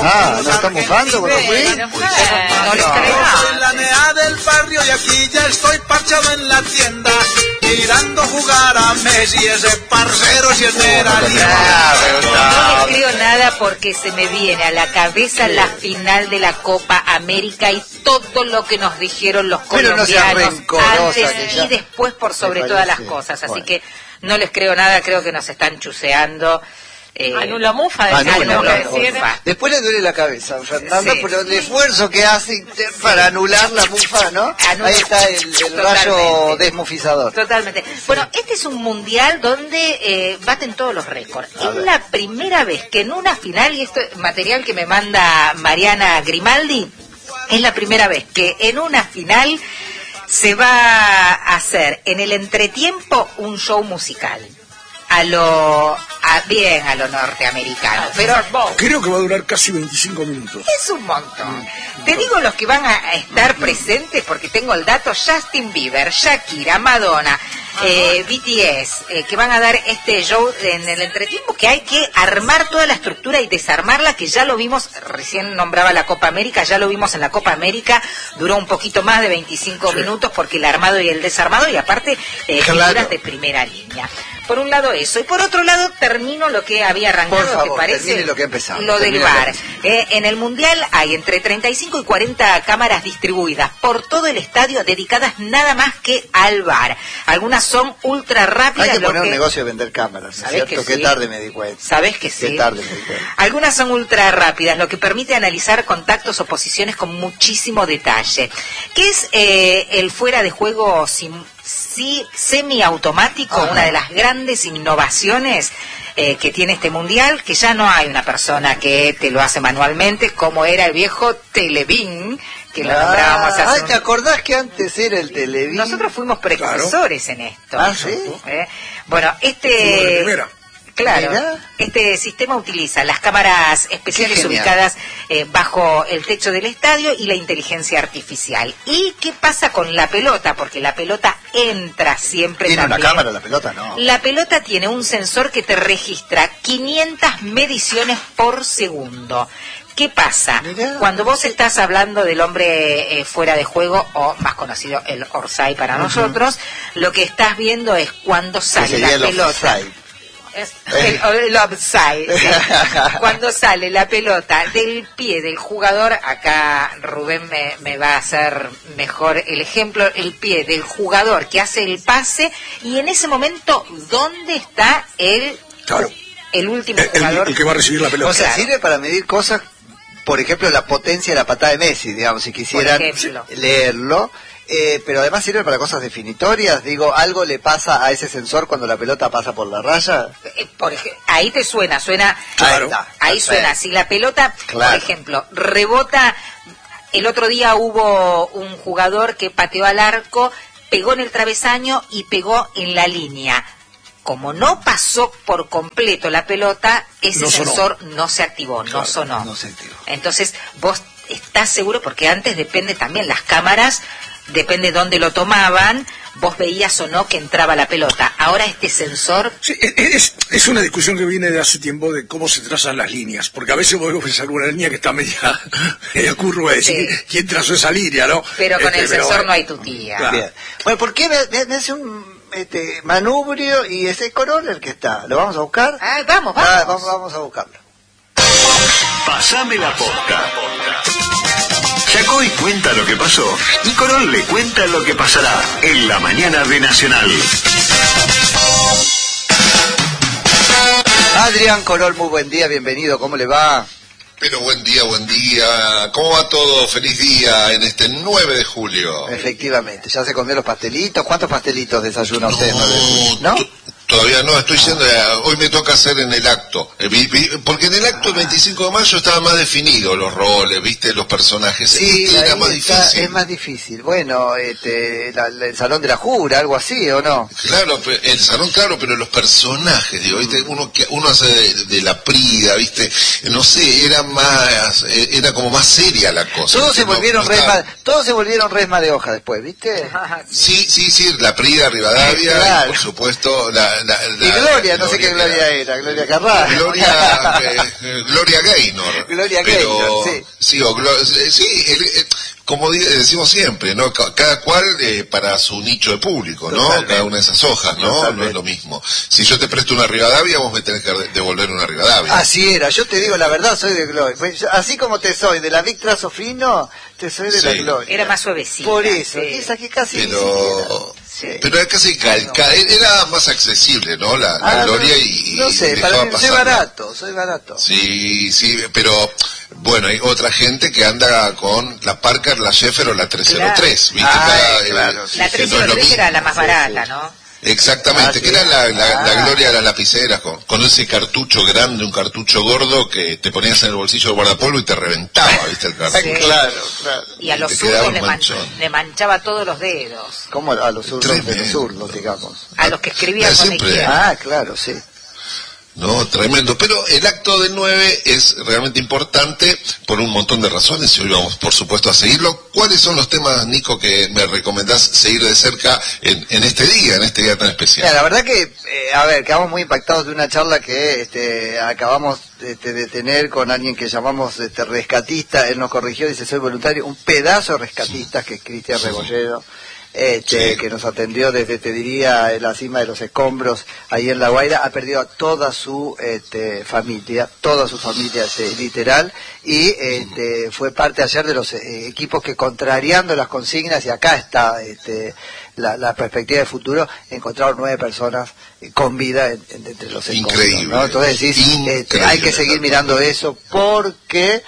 Ah, ¿no está mufando cuando fui? No les creo. Soy la nea del barrio y aquí ya estoy parchado en la tienda, mirando jugar a Messi, ese parcero si es de la liga. No les creo nada porque se me viene a la cabeza la final de la Copa América y todo lo que nos dijeron los colombianos antes y después por sobre todas las cosas. Así que no les creo nada, creo que nos están chuseando. Anula mufa, después le duele la cabeza, Fernando, por el esfuerzo que hace para anular la mufa, ¿no? Ahí está el rayo desmufizador. Totalmente. Bueno, este es un mundial donde baten todos los récords. Es la primera vez que en una final, y esto es material que me manda Mariana Grimaldi, es la primera vez que en una final se va a hacer en el entretiempo un show musical. A lo norteamericano, pero creo que va a durar casi 25 minutos. Es un montón. Te digo los que van a estar presentes porque tengo el dato: Justin Bieber, Shakira, Madonna, BTS, que van a dar este show en el entretiempo, que hay que armar toda la estructura y desarmarla, que ya lo vimos, recién nombraba la Copa América, ya lo vimos en la Copa América, duró un poquito más de 25 minutos porque el armado y el desarmado, y aparte figuras de primera línea. Por un lado eso, y por otro lado termino lo que había arrancado, por favor, que parece lo que empezamos, lo del VAR. En el Mundial hay entre 35 y 40 cámaras distribuidas por todo el estadio, dedicadas nada más que al VAR. Algunas son ultra rápidas. Hay que poner un negocio de vender cámaras, ¿no es cierto? Qué tarde me di cuenta. ¿Sabés que sí? Qué tarde me di cuenta. Algunas son ultra rápidas, lo que permite analizar contactos o posiciones con muchísimo detalle. ¿Qué es el fuera de juego semiautomático? Una de las grandes innovaciones que tiene este mundial, que ya no hay una persona que te lo hace manualmente, como era el viejo Televín, que lo nombrábamos hace ¿te acordás que antes era el Televín? Nosotros fuimos precursores en esto. ¿Sí? Bueno, Claro, este sistema utiliza las cámaras especiales ubicadas bajo el techo del estadio y la inteligencia artificial. ¿Y qué pasa con la pelota? Porque la pelota entra siempre ¿Tiene también. una cámara la pelota? No. La pelota tiene un sensor que te registra 500 mediciones por segundo. ¿Qué pasa? Cuando vos estás hablando del hombre fuera de juego, o más conocido el offside para nosotros, lo que estás viendo es cuando sale la pelota. El offside, ¿sí? Cuando sale la pelota del pie del jugador, acá Rubén me va a hacer mejor el ejemplo, el pie del jugador que hace el pase, y en ese momento, ¿dónde está el último jugador? El que va a recibir la pelota. O sea, sirve para medir cosas, por ejemplo, la potencia de la patada de Messi, digamos, si quisieran leerlo. Pero además sirve para cosas definitorias. Digo, ¿algo le pasa a ese sensor cuando la pelota pasa por la raya? Ahí te suena. Claro. Ahí suena. Si la pelota, por ejemplo, rebota. El otro día hubo un jugador que pateó al arco, pegó en el travesaño y pegó en la línea. Como no pasó por completo la pelota, ese sensor no se activó, no sonó. No se activó. Entonces, vos estás seguro, porque antes depende también, las cámaras, depende dónde lo tomaban, vos veías o no que entraba la pelota. Ahora este sensor... Sí, es una discusión que viene de hace tiempo de cómo se trazan las líneas, porque a veces vos ves alguna línea que está media curva, de decir, ¿quién trazó esa línea, no? Pero con el sensor no hay tutía. Claro. Bien. Bueno, ¿por qué me hace un manubrio y ese coroller que está? ¿Lo vamos a buscar? Vamos a buscarlo. Pásame la posta. Yacoy cuenta lo que pasó y Corol le cuenta lo que pasará en la mañana de Nacional. Adrián Corol, muy buen día, bienvenido, ¿cómo le va? Pero buen día, ¿cómo va todo? Feliz día en este 9 de julio. Efectivamente, ¿ya se comió los pastelitos? ¿Cuántos pastelitos desayuna usted? ¿No? Todavía no, estoy yendo, hoy me toca hacer en el acto, porque en el acto el 25 de mayo estaban más definidos los roles, viste, los personajes, sí, era más difícil. Es más difícil, bueno, el Salón de la Jura, algo así, ¿o no? Claro, el salón, claro, pero los personajes, digo, viste, uno hace de la Prida, viste, no sé, era como más seria la cosa. Todos se volvieron resma de hoja después, ¿viste? Sí, la Prida, Rivadavia, claro. y por supuesto y Gloria, no sé qué Gloria era, Gloria Carrá. Gloria Gaynor. Gloria Gaynor, sí. Sí, como decimos siempre, ¿no? Cada cual para su nicho de público, ¿no? Totalmente. Cada una de esas hojas, ¿no? Totalmente. No es lo mismo. Si yo te presto una Rivadavia, vos me tenés que devolver una Rivadavia. Así era, yo te digo la verdad, soy de Gloria. Así como te soy de la Vic Trazo Fino, te soy de la Gloria. Era más suavecita. Por eso, esa que casi pero era casi era más accesible, ¿no? La Gloria no sé, para mí soy barato. Sí, pero bueno, hay otra gente que anda con la Parker, la Sheffer o la 303, ¿viste? Claro. La 303 era la más barata, ¿no? Exactamente, que era la Gloria de las lapiceras, con ese cartucho grande, un cartucho gordo que te ponías en el bolsillo del guardapolvo y te reventaba, ¿viste? El cartucho. Claro. Y a los zurdos le manchaba todos los dedos. ¿Cómo a los zurdos de los zurdos, digamos? A los que escribían con la izquierda. Claro, sí. No, tremendo. Pero el acto del 9 es realmente importante por un montón de razones y hoy vamos, por supuesto, a seguirlo. ¿Cuáles son los temas, Nico, que me recomendás seguir de cerca en este día tan especial? La verdad que, quedamos muy impactados de una charla que acabamos de tener con alguien que llamamos rescatista. Él nos corrigió, dice, soy voluntario, un pedazo de rescatistas, que es Cristian Rebolledo. Que nos atendió desde, te diría, en la cima de los escombros, ahí en La Guaira, ha perdido a toda su familia, literal, y fue parte ayer de los equipos que, contrariando las consignas, y acá está la perspectiva de futuro, encontraron 9 personas con vida entre los escombros. Increíble. ¿no? Entonces decís, hay que seguir mirando eso, porque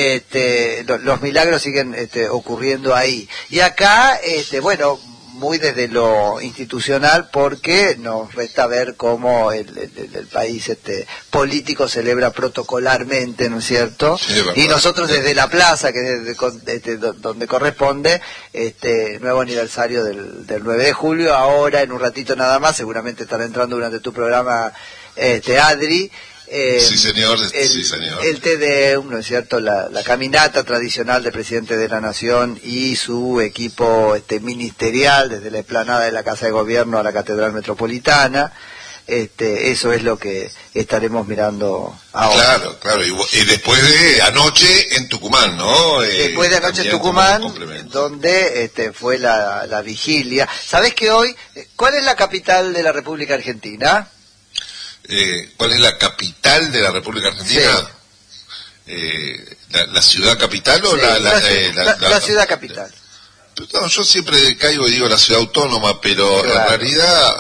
los milagros siguen ocurriendo ahí. Y acá, muy desde lo institucional, porque nos resta ver cómo el país político celebra protocolarmente, ¿no es cierto? Sí, y nosotros desde la plaza, que es donde corresponde, nuevo aniversario del 9 de julio, ahora en un ratito nada más, seguramente estará entrando durante tu programa, Adri. Sí, señor. El TDEUM, ¿no es cierto? La caminata tradicional del presidente de la Nación y su equipo ministerial, desde la explanada de la Casa de Gobierno a la Catedral Metropolitana. Eso es lo que estaremos mirando ahora. Claro. Y después de anoche en Tucumán, ¿no? Después de anoche en Tucumán, donde fue la vigilia. ¿Sabés que hoy, cuál es la capital de la República Argentina? ¿Cuál es la capital de la República Argentina? Sí. ¿La ciudad capital o la ciudad capital? No, yo siempre caigo y digo la ciudad autónoma, pero en realidad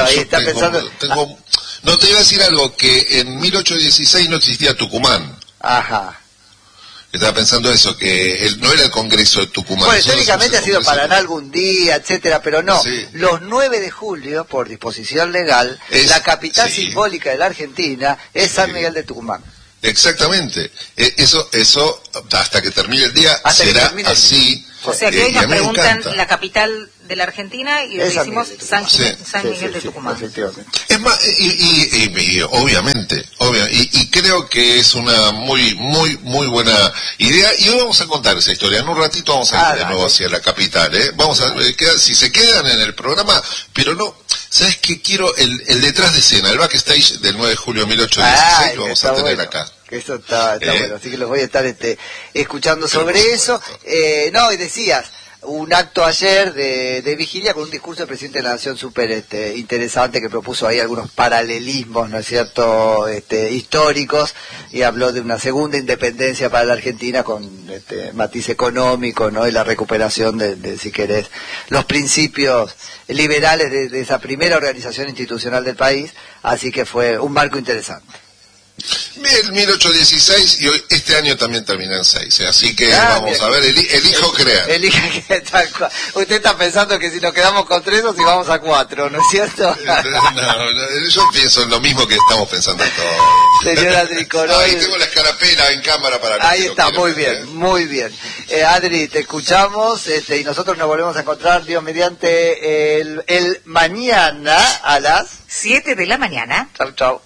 no, te iba a decir algo, que en 1816 no existía Tucumán. Ajá. Estaba pensando eso, que no era el Congreso de Tucumán. Bueno, históricamente ha sido Paraná algún día, etcétera, pero no. Sí. Los 9 de julio, por disposición legal, la capital simbólica de la Argentina es San Miguel de Tucumán. Exactamente. Eso hasta que termine el día será así. O sea que hoy nos preguntan la capital de la Argentina y le decimos San Miguel de Tucumán. Es más, y obviamente, y creo que es una muy buena idea, y hoy vamos a contar esa historia. En un ratito vamos a ir de nuevo hacia la capital, vamos a ver si se quedan en el programa, pero no, ¿sabes qué? Quiero el detrás de escena, el backstage del 9 de julio de 1816, lo vamos a tener acá. Eso está bueno, así que los voy a estar escuchando sobre eso. Y decías, un acto ayer de vigilia con un discurso del presidente de la Nación súper interesante, que propuso ahí algunos paralelismos, ¿no es cierto?, históricos, y habló de una segunda independencia para la Argentina con matiz económico, ¿no?, y la recuperación de si querés, los principios liberales de esa primera organización institucional del país, así que fue un marco interesante. Bien, 1816 y hoy, este año también termina en 6, así que vamos a ver, elijo crear. Usted está pensando que si nos quedamos con 3 o si vamos a 4, ¿no es cierto? No, yo pienso en lo mismo que estamos pensando todos. Señora Adri Coroy. Ahí tengo la escarapela en cámara para ahí está, muy bien. Adri, te escuchamos y nosotros nos volvemos a encontrar, Dios mediante, el mañana a las 7 de la mañana. Chau.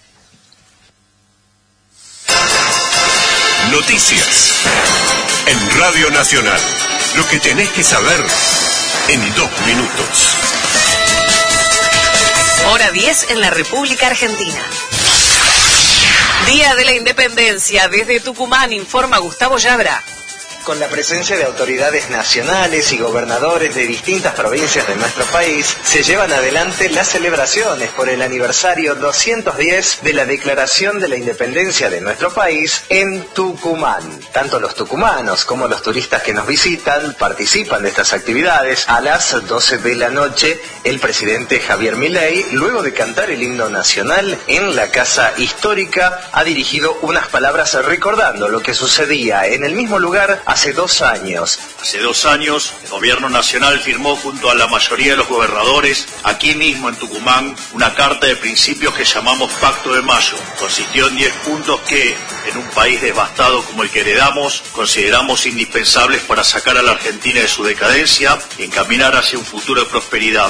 Noticias en Radio Nacional. Lo que tenés que saber en 2 minutos. hora 10 en la República Argentina. Día de la Independencia. Desde Tucumán informa Gustavo Yabra. Con la presencia de autoridades nacionales y gobernadores de distintas provincias de nuestro país, se llevan adelante las celebraciones por el aniversario 210 de la Declaración de la Independencia de nuestro país en Tucumán. Tanto los tucumanos como los turistas que nos visitan participan de estas actividades. A las 12 de la noche, el presidente Javier Milei, luego de cantar el himno nacional en la Casa Histórica, ha dirigido unas palabras recordando lo que sucedía en el mismo lugar hace 2 años. Hace 2 años, el gobierno nacional firmó junto a la mayoría de los gobernadores, aquí mismo en Tucumán, una carta de principios que llamamos Pacto de Mayo. Consistió en 10 puntos que, en un país devastado como el que heredamos, consideramos indispensables para sacar a la Argentina de su decadencia y encaminar hacia un futuro de prosperidad.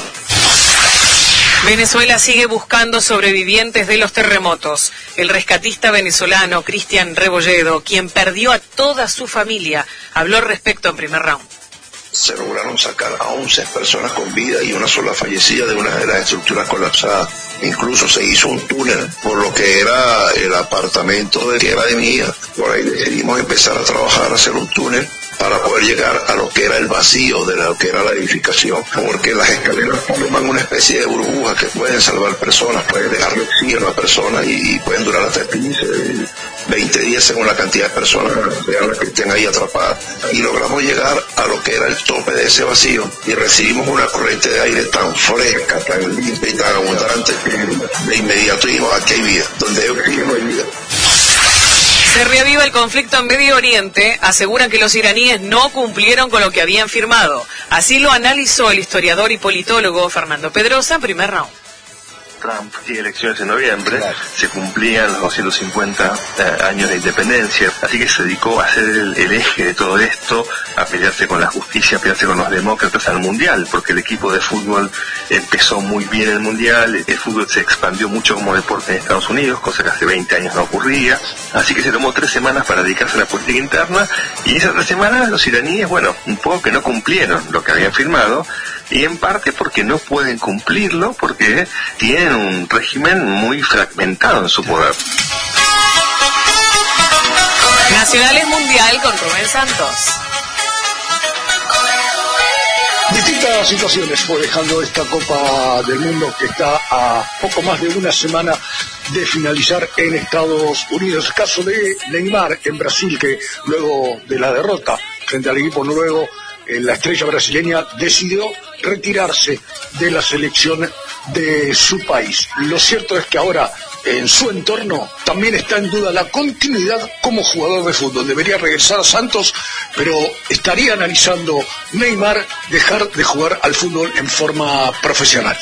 Venezuela sigue buscando sobrevivientes de los terremotos. El rescatista venezolano Cristian Rebolledo, quien perdió a toda su familia, habló al respecto en primer round. Se lograron sacar a 11 personas con vida y una sola fallecida de una de las estructuras colapsadas. Incluso se hizo un túnel por lo que era el apartamento que era de mi hija. Por ahí decidimos empezar a trabajar, a hacer un túnel para poder llegar a lo que era el vacío de lo que era la edificación, porque las escaleras forman una especie de burbujas que pueden salvar personas, pueden dejarle oxígeno a la persona y pueden durar hasta 15, 20 días según la cantidad de personas que estén ahí atrapadas. Y logramos llegar a lo que era el tope de ese vacío y recibimos una corriente de aire tan fresca, tan limpia y tan abundante que de inmediato dijimos, aquí hay vida, donde hay oxígeno hay vida. Se reaviva el conflicto en Medio Oriente. Aseguran que los iraníes no cumplieron con lo que habían firmado. Así lo analizó el historiador y politólogo Fernando Pedrosa en primer round. Trump y elecciones en noviembre, claro. Se cumplían los 250 años de independencia, así que se dedicó a ser el eje de todo esto, a pelearse con la justicia, a pelearse con los demócratas al mundial, porque el equipo de fútbol empezó muy bien el mundial, el fútbol se expandió mucho como deporte en Estados Unidos, cosa que hace 20 años no ocurría, así que se tomó 3 semanas para dedicarse a la política interna, y esas 3 semanas los iraníes, bueno, un poco que no cumplieron lo que habían firmado, y en parte porque no pueden cumplirlo, porque tienen un régimen muy fragmentado en su poder. Nacionales Mundial con Rubén Santos. Distintas situaciones fue dejando esta Copa del Mundo que está a poco más de una semana de finalizar en Estados Unidos. El caso de Neymar en Brasil, que luego de la derrota frente al equipo noruego, la estrella brasileña decidió retirarse de la selección de su país. Lo cierto es que ahora en su entorno también está en duda la continuidad como jugador de fútbol. Debería regresar a Santos, pero estaría analizando Neymar dejar de jugar al fútbol en forma profesional.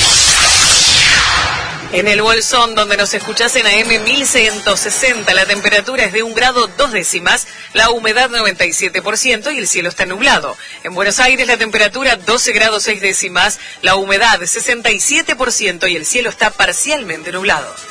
En el Bolsón, donde nos escuchás en AM 1160, la temperatura es de 1 grado 2 décimas, la humedad 97% y el cielo está nublado. En Buenos Aires la temperatura 12 grados 6 décimas, la humedad 67% y el cielo está parcialmente nublado.